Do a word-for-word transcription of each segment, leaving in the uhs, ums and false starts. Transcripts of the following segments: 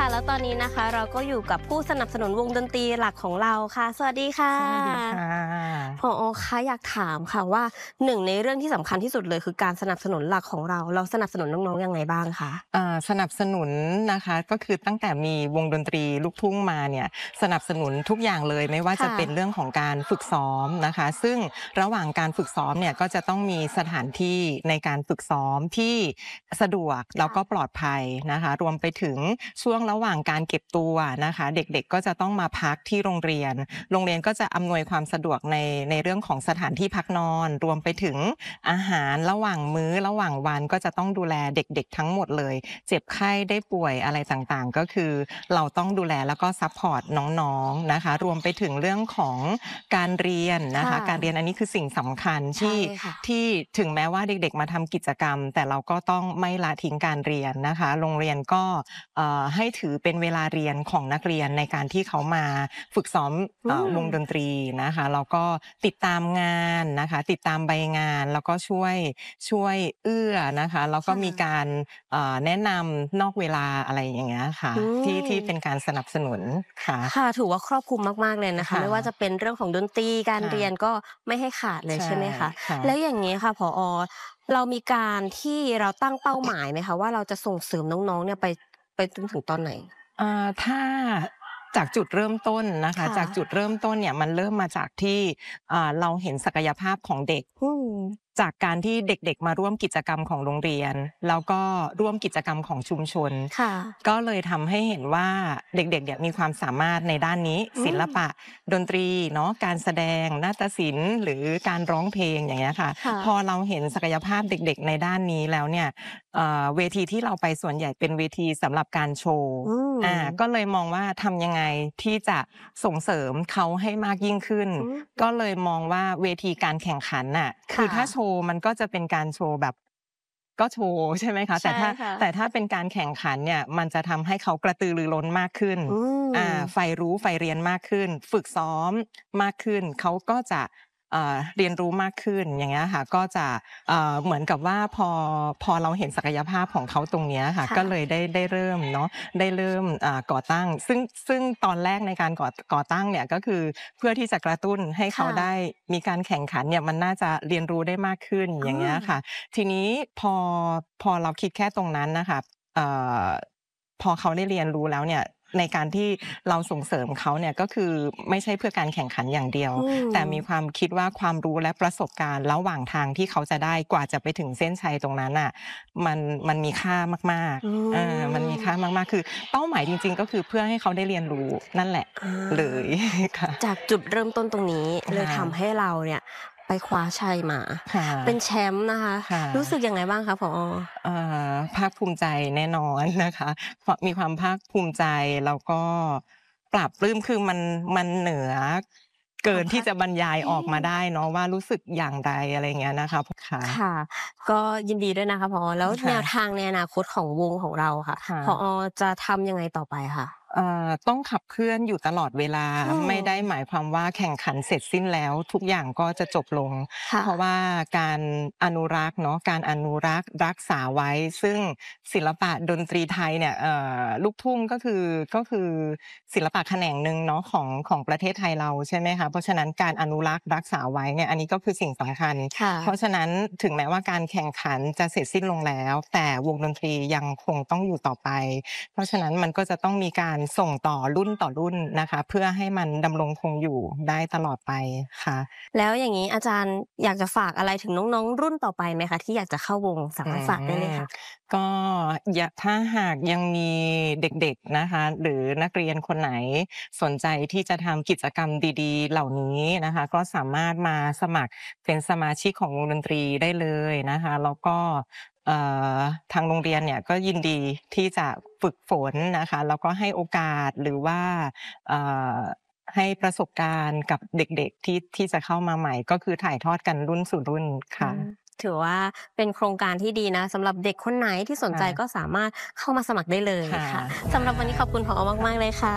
ค่ะแล้วตอนนี้นะคะเราก็อยู่กับผู้สนับสนุนวงดนตรีหลักของเราค่ะสวัสดีค่ะสวัสดีค่ะผอคะอยากถามค่ะว่าหนึ่งในเรื่องที่สำคัญที่สุดเลยคือการสนับสนุนหลักของเราเราสนับสนุนน้องๆยังไงบ้างคะอ่าสนับสนุนนะคะก็คือตั้งแต่มีวงดนตรีลูกทุ่งมาเนี่ยสนับสนุนทุกอย่างเลยไม่ว่าจะเป็นเรื่องของการฝึกซ้อมนะคะซึ่งระหว่างการฝึกซ้อมเนี่ยก็จะต้องมีสถานที่ในการฝึกซ้อมที่สะดวกแล้วก็ปลอดภัยนะคะรวมไปถึงช่วงระหว่างการเก็บตัวนะคะเด็กๆก็จะต้องมาพักที่โรงเรียนโรงเรียนก็จะอำนวยความสะดวกในในเรื่องของสถานที่พักนอนรวมไปถึงอาหารระหว่างมื้อระหว่างวันก็จะต้องดูแลเด็กๆทั้งหมดเลยเจ็บไข้ได้ป่วยอะไรต่างๆก็คือเราต้องดูแลแล้วก็ซัพพอร์ตน้องๆนะคะรวมไปถึงเรื่องของการเรียนนะคะการเรียนอันนี้คือสิ่งสำคัญที่ที่ถึงแม้ว่าเด็กๆมาทำกิจกรรมแต่เราก็ต้องไม่ละทิ้งการเรียนนะคะโรงเรียนก็ให้ถือเป็นเวลาเรียนของนักเรียนในการที่เขามาฝึกซ้อมวงดนตรีนะคะแล้วก็ติดตามงานนะคะติดตามใบงานแล้วก็ช่วยช่วยเอื้อนะคะแล้วก็มีการแนะนำนอกเวลาอะไรอย่างเงี้ยค่ะที่ที่เป็นการสนับสนุนค่ะค่ะถือว่าครอบคลุมมากๆเลยนะคะไม่ว่าจะเป็นเรื่องของดนตรีการเรียนก็ไม่ให้ขาดเลยใช่ไหมคะแล้วอย่างนี้ค่ะผอ.เรามีการที่เราตั้งเป้าหมายไหมคะว่าเราจะส่งเสริมน้องๆเนี่ยไปไปจนถึงตอนไหนอ่าถ้าจากจุดเริ่มต้นนะคะจากจุดเริ่มต้นเนี่ยมันเริ่มมาจากที่เราเห็นศักยภาพของเด็กจากการที่เด็กๆมาร่วมกิจกรรมของโรงเรียนแล้วก็ร่วมกิจกรรมของชุมชนก็เลยทำให้เห็นว่าเด็กๆเนี่ยมีความสามารถในด้านนี้ศิลปะดนตรีเนาะการแสดงนาฏศิลป์หรือการร้องเพลงอย่างเงี้ยค่ะพอเราเห็นศักยภาพเด็กๆในด้านนี้แล้วเนี่ยเวทีที่เราไปส่วนใหญ่เป็นเวทีสำหรับการโชว์อ่าก็เลยมองว่าทำยังไงที่จะส่งเสริมเขาให้มากยิ่งขึ้นก็เลยมองว่าเวทีการแข่งขันน่ะคือถ้าโชว์มันก็จะเป็นการโชว์แบบก็โชว์ใช่ไหมคะแต่ถ้าแต่ถ้าเป็นการแข่งขันเนี่ยมันจะทำให้เขากระตือรือร้นมากขึ้นอ่าใฝ่รู้ใฝ่เรียนมากขึ้นฝึกซ้อมมากขึ้นเขาก็จะเรียนรู้มากขึ้นอย่างเงี้ยค่ะก็จะเหมือนกับว่าพอพอเราเห็นศักยภาพของเขาตรงเนี้ยค่ะก็เลยได้ได้เริ่มเนาะได้เริ่มก่อตั้งซึ่งซึ่งตอนแรกในการก่อก่อตั้งเนี่ยก็คือเพื่อที่จะกระตุ้นให้เขาได้มีการแข่งขันเนี่ยมันน่าจะเรียนรู้ได้มากขึ้นอย่างเงี้ยค่ะทีนี้พอพอเราคิดแค่ตรงนั้นนะคะพอเขาได้เรียนรู้แล้วเนี่ยในการที่เราส่งเสริมเขาเนี่ยก็คือไม่ใช่เพื่อการแข่งขันอย่างเดียวแต่มีความคิดว่าความรู้และประสบการณ์ระหว่างทางที่เขาจะได้กว่าจะไปถึงเส้นชัยตรงนั้นอ่ะมันมันมีค่ามากๆเออมันมีค่ามากๆคือเป้าหมายจริงๆก็คือเพื่อให้เขาได้เรียนรู้นั่นแหละเลยค่ะจากจุดเริ่มต้นตรงนี้เลยทำให้เราเนี่ยไปคว้าชัยมาเป็นแชมป์นะคะรู้สึกยังไงบ้างคะผอ. ภาคภูมิใจแน่นอนนะคะมีความภาคภูมิใจแล้วก็ปราบปลื้มคือมันมันเหนือเกินที่จะบรรยายออกมาได้เนาะว่ารู้สึกอย่างไรอะไรเงี้ยนะคะค่ะก็ยินดีด้วยนะคะผอ.แล้วแนวทางในอนาคตของวงของเราค่ะผอ.จะทำยังไงต่อไปค่ะต้องขับเคลื่อนอยู่ตลอดเวลาไม่ได้หมายความว่าแข่งขันเสร็จสิ้นแล้วทุกอย่างก็จะจบลงเพราะว่าการอนุรักษ์เนาะการอนุรักษ์รักษาไว้ซึ่งศิลปะดนตรีไทยเนี่ยลูกทุ่งก็คือก็คือศิลปะแขนงหนึ่งเนาะของของประเทศไทยเราใช่ไหมคะเพราะฉะนั้นการอนุรักษ์รักษาไว้เนี่ยอันนี้ก็คือสิ่งสำคัญเพราะฉะนั้นถึงแม้ว่าการแข่งขันจะเสร็จสิ้นลงแล้วแต่วงดนตรียังคงต้องอยู่ต่อไปเพราะฉะนั้นมันก็จะต้องมีการส่งต่อรุ่นต่อรุ่นนะคะเพื่อให้มันดำรงคงอยู่ได้ตลอดไปค่ะแล้วอย่างนี้อาจารย์อยากจะฝากอะไรถึงน้องๆรุ่นต่อไปไหมคะที่อยากจะเข้าวงสามารถฝากได้เลยค่ะก็อยากถ้าหากยังมีเด็กๆนะคะหรือนักเรียนคนไหนสนใจที่จะทำกิจกรรมดีๆเหล่านี้นะคะก็สามารถมาสมัครเป็นสมาชิกของวงดนตรีได้เลยนะคะแล้วก็ทางโรงเรียนเนี่ยก็ยินดีที่จะฝึกฝนนะคะแล้วก็ให้โอกาสหรือว่าให้ประสบการณ์กับเด็กๆที่ที่จะเข้ามาใหม่ก็คือถ่ายทอดกันรุ่นสู่รุ่นค่ะถือว่าเป็นโครงการที่ดีนะสำหรับเด็กคนไหนที่สนใจก็สามารถเข้ามาสมัครได้เลยค่ะสำหรับวันนี้ขอบคุณผอ.มากๆเลยค่ะ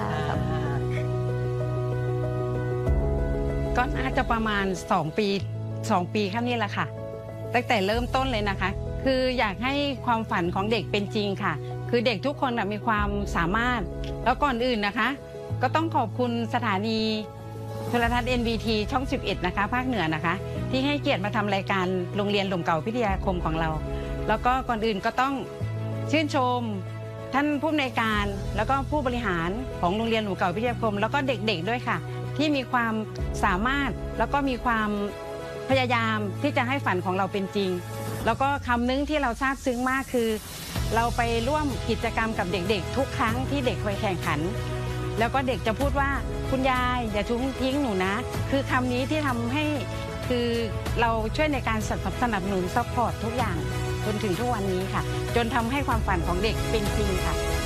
ก็น่าจะประมาณสองปีสองปีแค่นี้แหละค่ะตั้งแต่เริ่มต้นเลยนะคะคืออยากให้ความฝันของเด็กเป็นจริงค่ะคือเด็กทุกคนมีความสามารถแล้วก่อนอื่นนะคะก็ต้องขอบคุณสถานีโทรทัศน์ เอ็น วี ที ช่อง สิบเอ็ด นะคะภาคเหนือนะคะที่ให้เกียรติมาทำรายการโรงเรียนหล่มเก่าพิทยาคมของเรา แล้วก็ก่อนอื่นก็ต้องชื่นชมท่านผู้อำนวยการแล้วก็ผู้บริหารของโรงเรียนหล่มเก่าพิทยาคมแล้วก็เด็กๆด้วยค่ะที่มีความสามารถแล้วก็มีความพยายามที่จะให้ฝันของเราเป็นจริงแล้วก็คำนึงที่เราซาบซึ้งมากคือเราไปร่วมกิจกรรมกับเด็กๆทุกครั้งที่เด็กไปแข่งขันแล้วก็เด็กจะพูดว่าคุณยายอย่าทิ้งทิ้งหนูนะคือคำนี้ที่ทำให้คือเราช่วยในการสนับสนุนซัพพอร์ตทุกอย่างจนถึงทุกวันนี้ค่ะจนทำให้ความฝันของเด็กเป็นจริงค่ะ